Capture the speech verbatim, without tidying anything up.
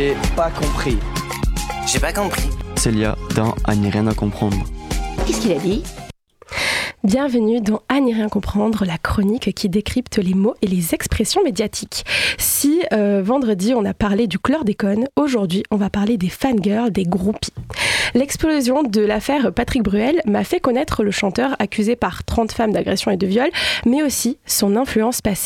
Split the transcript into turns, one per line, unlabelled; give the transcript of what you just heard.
J'ai pas compris.
J'ai pas compris.
Célia dans À n'y rien à comprendre.
Qu'est-ce qu'il a dit ?
Bienvenue dans À n'y rien comprendre, la chronique qui décrypte les mots et les expressions médiatiques. Si euh, vendredi on a parlé du chlordécone, aujourd'hui on va parler des fangirls, des groupies. L'explosion de l'affaire Patrick Bruel m'a fait connaître le chanteur accusé par trente femmes d'agression et de viol, mais aussi son influence passée.